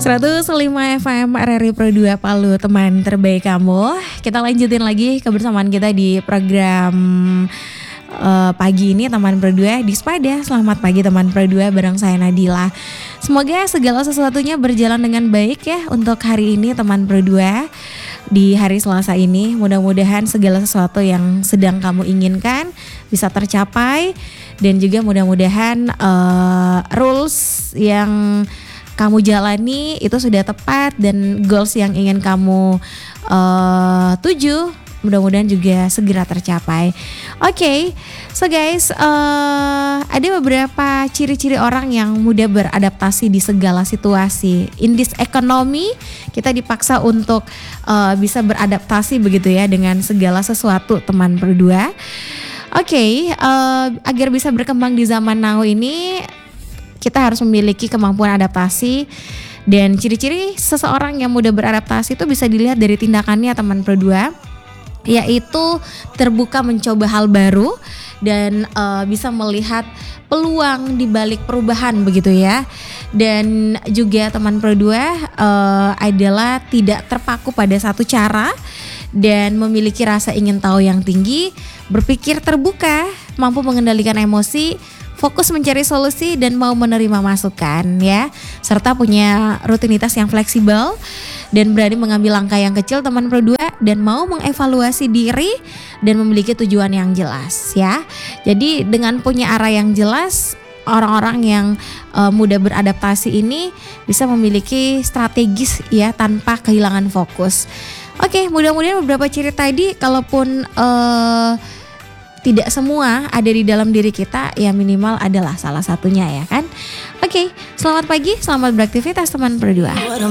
105 FM RRI Pro 2 Palu, teman terbaik kamu. Kita lanjutin lagi kebersamaan kita di program pagi ini teman Pro 2 di Spada. Selamat pagi teman Pro 2 bareng saya Nadila. Semoga segala sesuatunya berjalan dengan baik ya untuk hari ini teman Pro 2. Di hari Selasa ini mudah-mudahan segala sesuatu yang sedang kamu inginkan bisa tercapai. Dan juga mudah-mudahan rules yang kamu jalani itu sudah tepat dan goals yang ingin kamu tuju mudah-mudahan juga segera tercapai. Oke, so guys, ada beberapa ciri-ciri orang yang mudah beradaptasi di segala situasi. In this economy, kita dipaksa untuk bisa beradaptasi begitu ya dengan segala sesuatu teman berdua. Oke, agar bisa berkembang di zaman now ini, kita harus memiliki kemampuan adaptasi. Dan ciri-ciri seseorang yang mudah beradaptasi itu bisa dilihat dari tindakannya teman Pro 2, yaitu terbuka mencoba hal baru dan bisa melihat peluang di balik perubahan begitu ya. Dan juga teman Pro 2 adalah tidak terpaku pada satu cara dan memiliki rasa ingin tahu yang tinggi, berpikir terbuka, mampu mengendalikan emosi, fokus mencari solusi dan mau menerima masukan ya, serta punya rutinitas yang fleksibel dan berani mengambil langkah yang kecil teman Pro 2 dan mau mengevaluasi diri dan memiliki tujuan yang jelas ya. Jadi dengan punya arah yang jelas, orang-orang yang mudah beradaptasi ini bisa memiliki strategis ya tanpa kehilangan fokus. Oke, mudah-mudahan beberapa ciri tadi kalaupun tidak semua ada di dalam diri kita, ya minimal adalah salah satunya ya kan. Oke, selamat pagi, selamat beraktivitas teman Pro 2.